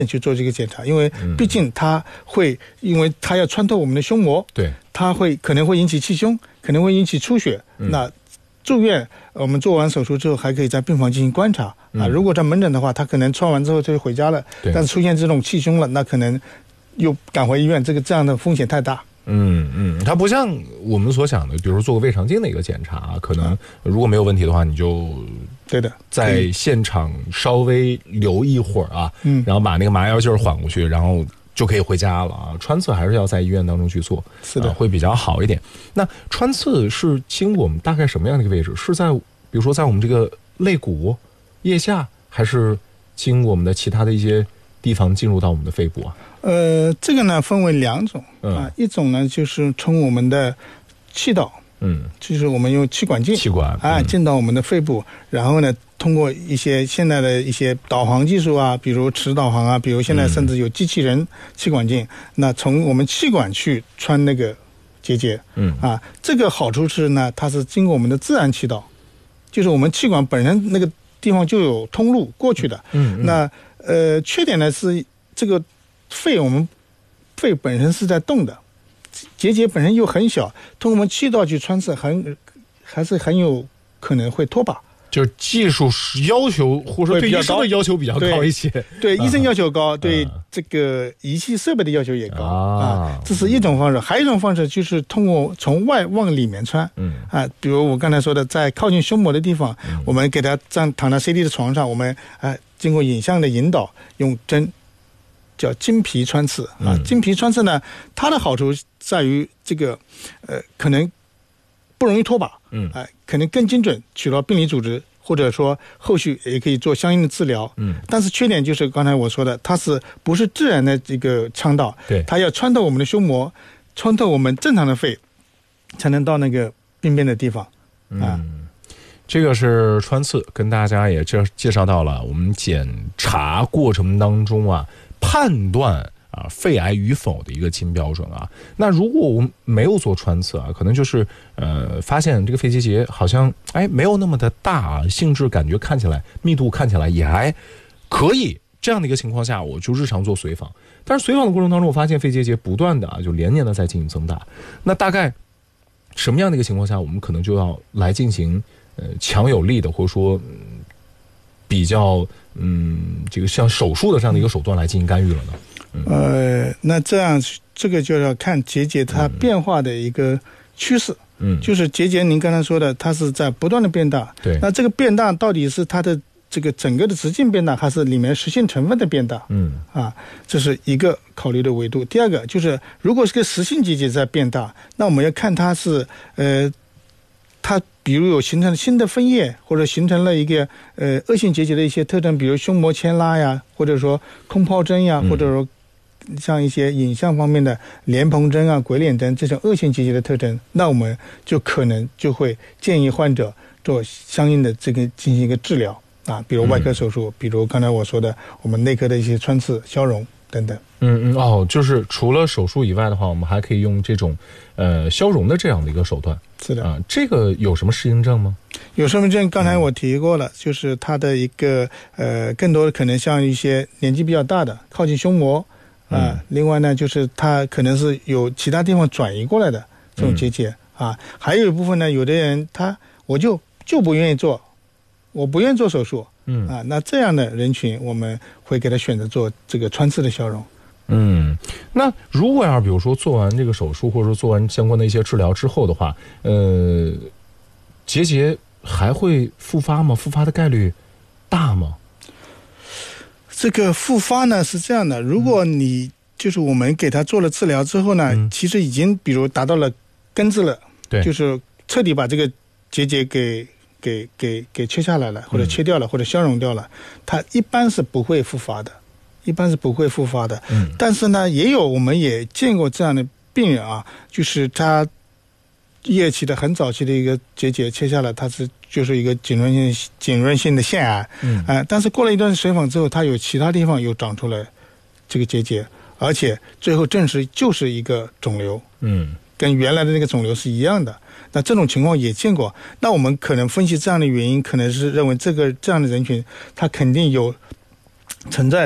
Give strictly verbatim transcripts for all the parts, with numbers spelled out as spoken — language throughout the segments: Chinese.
去做这个检查，因为毕竟它会，因为它要穿透我们的胸膜， 对， 它会可能会引起气胸，可能会引起出血。嗯、那住院，我们做完手术之后，还可以在病房进行观察、嗯、啊。如果在门诊的话，他可能穿完之后就回家了，但是出现这种气胸了，那可能又赶回医院，这个这样的风险太大。 嗯嗯，它不像我们所想的，比如说做个胃肠镜的一个检查，可能如果没有问题的话，你就对的， 在现场稍微留一会儿啊，嗯，然后把那个麻药劲儿缓过去，然后就可以回家了啊。穿刺还是要在医院当中去做， 是的、 啊，会比较好一点。那穿刺是经过我们大概什么样的一个位置？是在比如说在我们这个肋骨、腋下，还是经过我们的其他的一些地方进入到我们的肺部啊？ 呃，这个呢分为两种、嗯、啊，一种呢就是从我们的气道，嗯，就是我们用气管镜， 气管啊、嗯、进到我们的肺部，然后呢通过一些现在的一些导航技术啊，比如磁导航啊，比如现在甚至有机器人气管镜，嗯、那从我们气管去穿那个结节，嗯啊，这个好处是呢，它是经过我们的自然气道，就是我们气管本身那个地方就有通路过去的，嗯，嗯那呃缺点呢是这个。肺我们肺本身是在动的，结节本身又很小，通过我们气道去穿刺很还是很有可能会脱靶， 就是技术要求或者说对医生的要求比较高一些。 对, 对医生要求高、啊、对这个仪器设备的要求也高 啊, 啊这是一种方式。还有一种方式就是通过从外往里面穿，嗯啊，比如我刚才说的，在靠近胸膜的地方，嗯、我们给他站躺在 C T 的床上，我们啊经过影像的引导，用针。叫经皮穿刺啊，经皮穿刺呢，它的好处在于这个，呃，可能不容易脱靶，嗯，哎、呃，可能更精准取到病理组织，或者说后续也可以做相应的治疗，嗯，但是缺点就是刚才我说的，它是不是自然的这个腔道， 对， 它要穿透我们的胸膜，穿透我们正常的肺，才能到那个病变的地方，啊。 嗯这个是穿刺，跟大家也介介绍到了我们检查过程当中啊，判断啊肺癌与否的一个金标准啊。那如果我们没有做穿刺啊，可能就是呃发现这个肺结节好像哎没有那么的大啊，性质感觉看起来密度看起来也还可以，这样的一个情况下，我就日常做随访。但是随访的过程当中，我发现肺结节不断的啊就连年的在进行增大。那大概什么样的一个情况下，我们可能就要来进行呃强有力的，或者说、嗯、比较嗯这个像手术的这样的一个手段来进行干预了呢？嗯、 呃，那这样这个就要看结节它变化的一个趋势。嗯，就是结节，您刚才说的，它是在不断的变大。 对， 那这个变大到底是它的这个整个的直径变大，还是里面实性成分的变大？嗯，啊，这是一个考虑的维度。第二个就是，如果是个实性结节在变大，那我们要看它是呃，它比如有形成新的分叶，或者形成了一个呃恶性结节的一些特征，比如胸膜牵拉呀，或者说空疱疹呀，或者说像一些影像方面的莲蓬针啊、鬼脸针这种恶性结节的特征，那我们就可能就会建议患者做相应的这个进行一个治疗。啊，比如外科手术、嗯，比如刚才我说的我们内科的一些穿刺、消融等等。 嗯嗯哦，就是除了手术以外的话，我们还可以用这种呃消融的这样的一个手段。 是的啊、呃， 这个有什么适应症吗？ 有适应症，刚才我提过了，嗯、就是它的一个呃，更多的可能像一些年纪比较大的，靠近胸膜啊、呃嗯。另外呢，就是它可能是有其他地方转移过来的这种结节、嗯、啊。还有一部分呢，有的人他我就就不愿意做。我不愿意做手术，嗯啊，那这样的人群我们会给他选择做这个穿刺的消融。 嗯，那如果要比如说做完这个手术，或者说做完相关的一些治疗之后的话，呃，结节还会复发吗？复发的概率大吗？ 这个复发呢是这样的，如果你就是我们给他做了治疗之后呢，嗯、其实已经比如达到了根治了，对，就是彻底把这个结节给。给给给切下来了，或者切掉了，嗯、或者消融掉了，它一般是不会复发的，一般是不会复发的。嗯，但是呢，也有我们也见过这样的病人啊，就是他叶期的很早期的一个结节切下来，它是就是一个浸润性浸润性的腺癌，嗯，啊、呃，但是过了一段随访之后，它有其他地方又长出来这个结节，而且最后证实就是一个肿瘤，嗯，跟原来的那个肿瘤是一样的。那这种情况也见过，那我们可能分析这样的原因，可能是认为这个这样的人群，他肯定有存在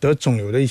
得肿瘤的一